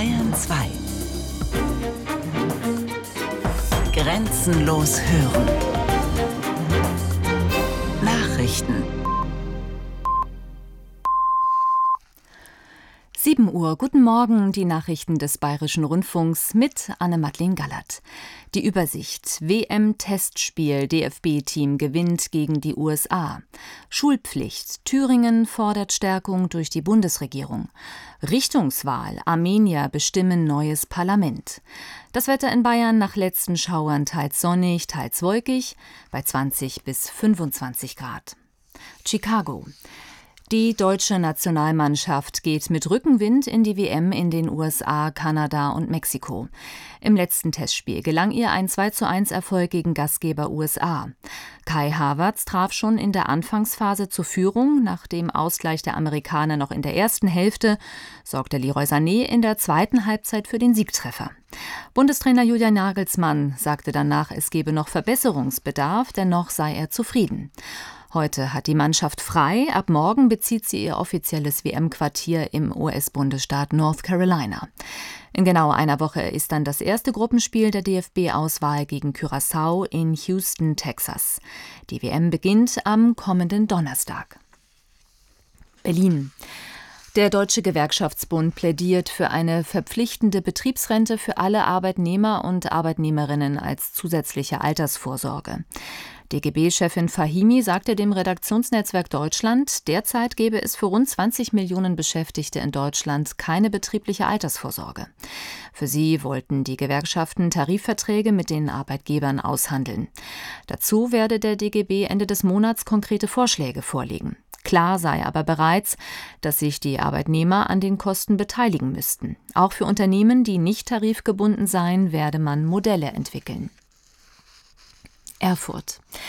Bayern 2. Grenzenlos hören. Nachrichten. 7 Uhr, guten Morgen, die Nachrichten des Bayerischen Rundfunks mit Anne-Madeleine Gallert. Die Übersicht: WM-Testspiel, DFB-Team gewinnt gegen die USA. Schulpflicht, Thüringen fordert Stärkung durch die Bundesregierung. Richtungswahl, Armenier bestimmen neues Parlament. Das Wetter in Bayern nach letzten Schauern teils sonnig, teils wolkig, bei 20 bis 25 Grad. Chicago. Die deutsche Nationalmannschaft geht mit Rückenwind in die WM in den USA, Kanada und Mexiko. Im letzten Testspiel gelang ihr ein 2:1 Erfolg gegen Gastgeber USA. Kai Havertz traf schon in der Anfangsphase zur Führung. Nach dem Ausgleich der Amerikaner noch in der ersten Hälfte sorgte Leroy Sané in der zweiten Halbzeit für den Siegtreffer. Bundestrainer Julian Nagelsmann sagte danach, es gebe noch Verbesserungsbedarf, dennoch sei er zufrieden. Heute hat die Mannschaft frei. Ab morgen bezieht sie ihr offizielles WM-Quartier im US-Bundesstaat North Carolina. In genau einer Woche ist dann das erste Gruppenspiel der DFB-Auswahl gegen Curaçao in Houston, Texas. Die WM beginnt am kommenden Donnerstag. Berlin. Der Deutsche Gewerkschaftsbund plädiert für eine verpflichtende Betriebsrente für alle Arbeitnehmer und Arbeitnehmerinnen als zusätzliche Altersvorsorge. DGB-Chefin Fahimi sagte dem Redaktionsnetzwerk Deutschland, derzeit gebe es für rund 20 Millionen Beschäftigte in Deutschland keine betriebliche Altersvorsorge. Für sie wollten die Gewerkschaften Tarifverträge mit den Arbeitgebern aushandeln. Dazu werde der DGB Ende des Monats konkrete Vorschläge vorlegen. Klar sei aber bereits, dass sich die Arbeitnehmer an den Kosten beteiligen müssten. Auch für Unternehmen, die nicht tarifgebunden seien, werde man Modelle entwickeln. Erfurt.